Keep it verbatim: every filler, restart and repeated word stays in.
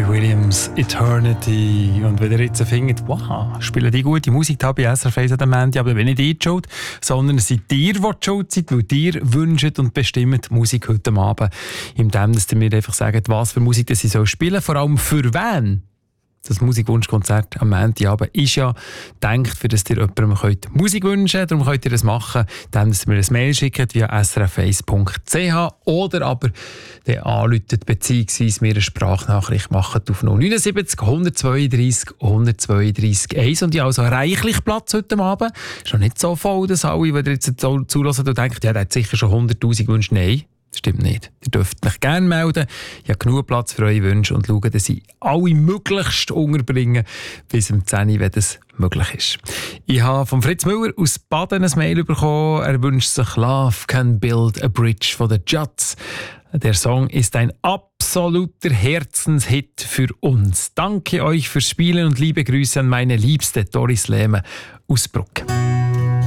Robbie Williams, Eternity. Und wenn ihr jetzt findet, wow, spielen die gute Musik da bei S R F eins am Ende, aber wenn nicht ihr die Schuld, sondern es seid ihr, die die Schuld seid, weil ihr wünscht und bestimmt die Musik heute Abend, indem ihr mir einfach sagt, was für Musik das sie soll spielen, vor allem für wen. Das Musikwunschkonzert am Montagabend ist ja gedacht, für das ihr jemandem könnt Musik wünschen könnt. Darum könnt ihr das machen, indem ihr mir ein Mail schickt via s r f eins punkt c h oder aber den anrufen bzw. mir eine Sprachnachricht macht auf null neun sieben null eins zwei drei eins zwei drei eins. Und ich habe also reichlich Platz heute Abend. Ist noch nicht so voll, dass alle, die ihr jetzt zulassen und denkt, ja, der hat sicher schon hunderttausend Wünsche. Nein. Das stimmt nicht. Ihr dürft mich gerne melden. Ich habe genug Platz für eure Wünsche und schauen, dass ich alle möglichst unterbringe bis um zehn Uhr, wenn das möglich ist. Ich habe von Fritz Müller aus Baden ein Mail bekommen. Er wünscht sich «Love can build a bridge» von den Judds. Der Song ist ein absoluter Herzenshit für uns. Danke euch fürs Spielen und liebe Grüße an meine Liebste Doris Lehme aus Bruck.